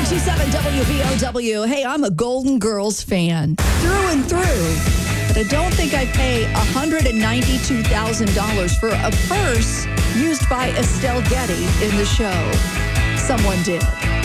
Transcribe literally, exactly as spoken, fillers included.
ninety-seven W V O W. Hey, I'm a Golden Girls fan through and through. But I don't think I pay one hundred ninety-two thousand dollars for a purse used by Estelle Getty in the show. Someone did.